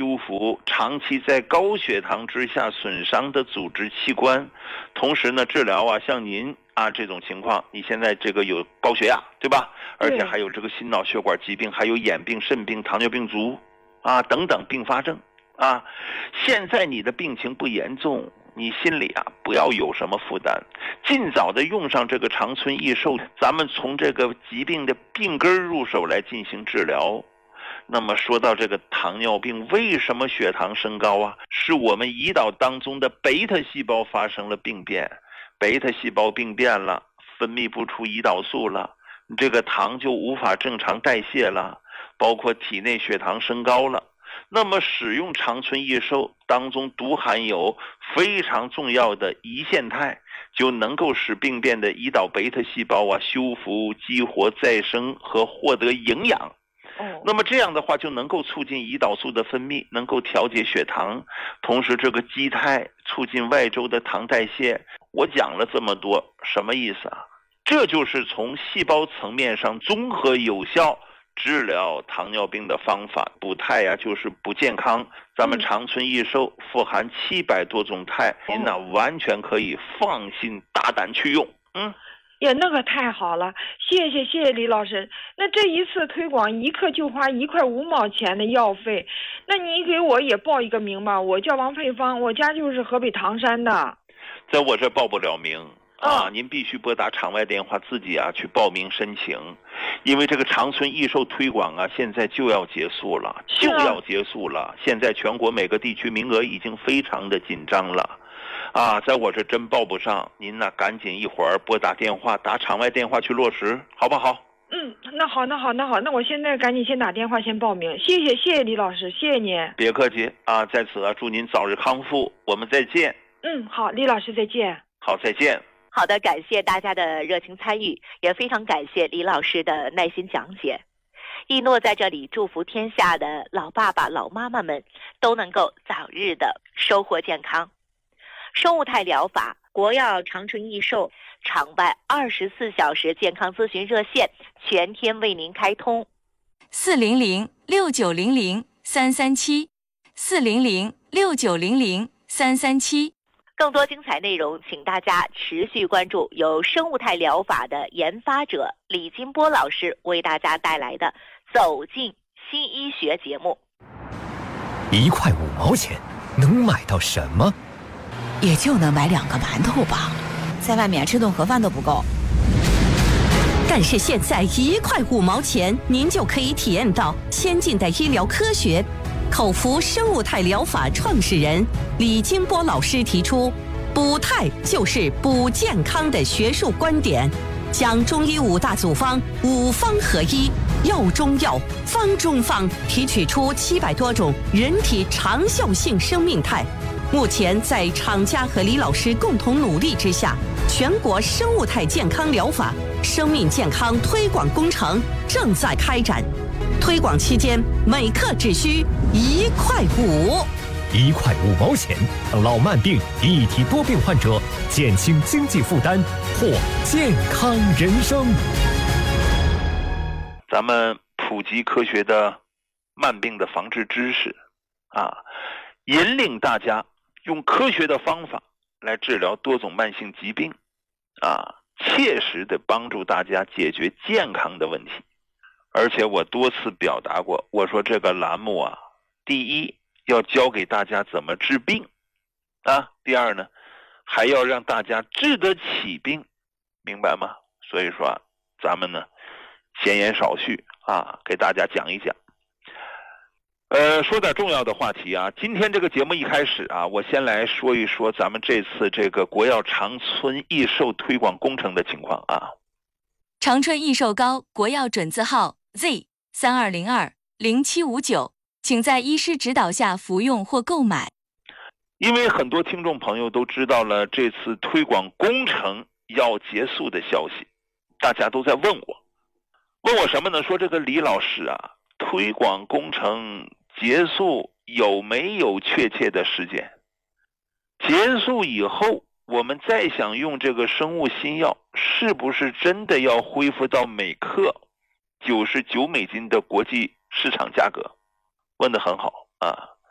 修复长期在高血糖之下损伤的组织器官，同时呢治疗像您这种情况，你现在这个有高血压对吧？而且还有这个心脑血管疾病，还有眼病、肾病、糖尿病足等等并发症现在你的病情不严重，你心里不要有什么负担，尽早的用上这个长春益寿，咱们从这个疾病的病根入手来进行治疗。那么说到这个糖尿病，为什么血糖升高是我们胰岛当中的贝塔细胞发生了病变，贝塔细胞病变了，分泌不出胰岛素了，这个糖就无法正常代谢了，包括体内血糖升高了。那么使用长春益寿当中独含有非常重要的胰腺肽，就能够使病变的胰岛贝塔细胞修复、激活、再生和获得营养。那么这样的话就能够促进胰岛素的分泌，能够调节血糖，同时这个肌肽促进外周的糖代谢。我讲了这么多什么意思这就是从细胞层面上综合有效治疗糖尿病的方法。补肽就是补健康，咱们长春益寿富含700多种肽，您完全可以放心大胆去用。 呀，那个太好了，谢谢李老师。那这一次推广一克就花1块5毛钱的药费，那你给我也报一个名吧。我叫王佩芳，我家就是河北唐山的。 在我这报不了名您必须拨打场外电话自己去报名申请，因为这个长春益寿推广现在就要结束了，现在全国每个地区名额已经非常的紧张了在我这真报不上，您赶紧一会儿拨打电话，打场外电话去落实，好不好？ 那好，那我现在赶紧先打电话先报名。谢谢李老师，谢谢您。 别客气在此祝您早日康复，我们再见。 好，李老师再见。 好，再见。 好的，感谢大家的热情参与，也非常感谢李老师的耐心讲解。一诺在这里祝福天下的老爸爸老妈妈们都能够早日的收获健康。生物肽疗法国药长春益寿场外24小时健康咨询热线全天为您开通 400-6900-337 400-6900-337。 更多精彩内容请大家持续关注由生物肽疗法的研发者李金波老师为大家带来的走进新医学节目。 1块5毛钱能买到什么？ 也就能买2个馒头吧，在外面吃顿盒饭都不够。 但是现在1块5毛钱，您就可以体验到先进的医疗科学。口服生物肽疗法创始人李金波老师提出，补肽就是补健康的学术观点，将中医5大组方5方合一，药中药，方中方，提取出700多种人体长效性生命肽。目前在厂家和李老师共同努力之下，全国生物肽健康疗法生命健康推广工程正在开展。推广期间每克只需1块5。 1块5毛钱，让老慢病、一体多病患者减轻经济负担，获健康人生。 咱们普及科学的慢病的防治知识引领大家用科学的方法来治疗多种慢性疾病切实的帮助大家解决健康的问题。而且我多次表达过，我说这个栏目第一要教给大家怎么治病第二呢，还要让大家治得起病，明白吗？所以说咱们呢闲言少叙给大家讲一讲。说点重要的话题今天这个节目一开始我先来说一说咱们这次这个国药长春益寿推广工程的情况长春益寿膏国药准字号 Z32020759，请在医师指导下服用或购买。 因为很多听众朋友都知道了这次推广工程要结束的消息，大家都在问我什么呢？说这个李老师推广工程结束有没有确切的时间？结束以后我们再想用这个生物新药，是不是真的要恢复到每克$99的国际市场价格？问得很好